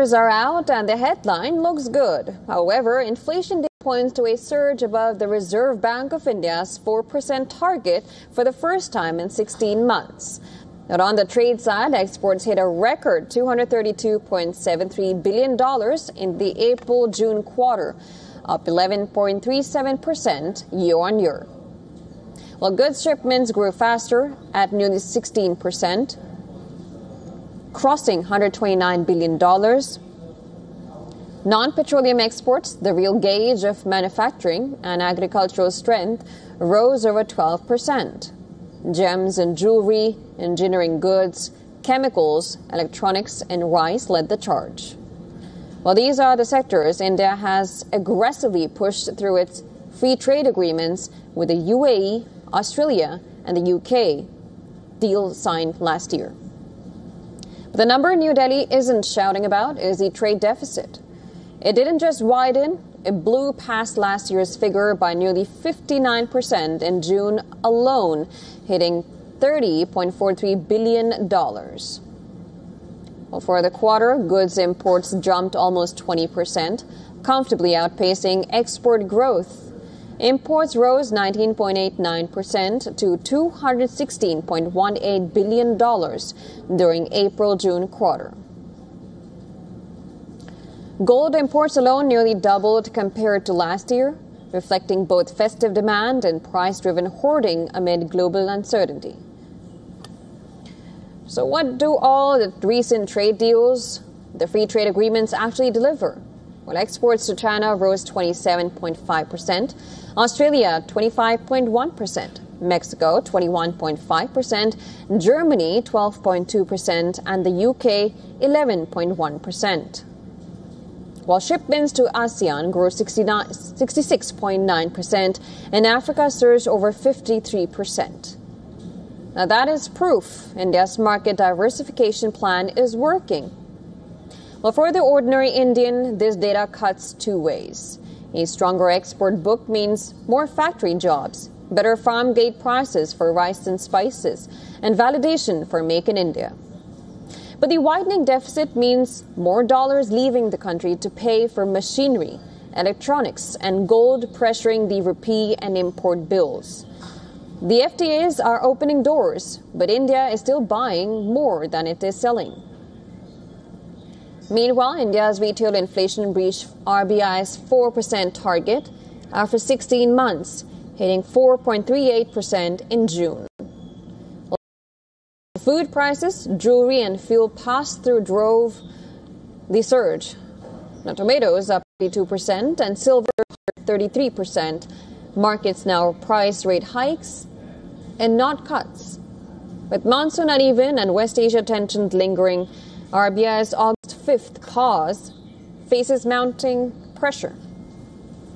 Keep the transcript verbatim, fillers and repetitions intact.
Numbers are out and the headline looks good. However, inflation points to a surge above the Reserve Bank of India's four percent target for the first time in sixteen months. But on the trade side, exports hit a record two hundred thirty-two point seven three billion dollars in the April-June quarter, up eleven point three seven percent year-on-year. While goods shipments grew faster at nearly sixteen percent, crossing one hundred twenty-nine billion dollars. Non-petroleum exports, the real gauge of manufacturing and agricultural strength, rose over twelve percent. Gems and jewelry, engineering goods, chemicals, electronics, and rice led the charge. While these are the sectors India has aggressively pushed through its free trade agreements with the U A E, Australia, and the U K, deals signed last year. But the number New Delhi isn't shouting about is the trade deficit. It didn't just widen, it blew past last year's figure by nearly fifty-nine percent in June alone, hitting thirty point four three billion dollars. Well, for the quarter, goods imports jumped almost twenty percent, comfortably outpacing export growth. Imports rose nineteen point eight nine percent to two hundred sixteen point one eight billion dollars during April-June quarter. Gold imports alone nearly doubled compared to last year, reflecting both festive demand and price-driven hoarding amid global uncertainty. So what do all the recent trade deals, the free trade agreements, actually deliver? Well, exports to China rose twenty-seven point five percent, Australia twenty-five point one percent, Mexico twenty-one point five percent, Germany twelve point two percent, and the U K eleven point one percent. While shipments to ASEAN grew sixty-six point nine percent and Africa surged over fifty-three percent. Now that is proof India's market diversification plan is working. Well, for the ordinary Indian, this data cuts two ways. A stronger export book means more factory jobs, better farm gate prices for rice and spices, and validation for Make in India. But the widening deficit means more dollars leaving the country to pay for machinery, electronics, and gold, pressuring the rupee and import bills. The F T As are opening doors, but India is still buying more than it is selling. Meanwhile, India's retail inflation breached R B I's four percent target after sixteen months, hitting four point three eight percent in June. Food prices, jewelry, and fuel pass-through drove the surge. Now, tomatoes up thirty-two percent and silver thirty-three percent. Markets now price rate hikes and not cuts. With monsoon uneven and West Asia tensions lingering, R B I's August fifth pause faces mounting pressure.